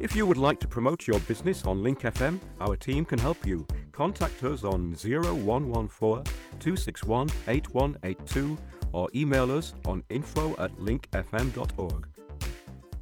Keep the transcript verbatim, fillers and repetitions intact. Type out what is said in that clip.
If you would like to promote your business on Link F M, our team can help you. Contact us on zero one one four, two six one, eight one eight two or email us on info at link f m dot org.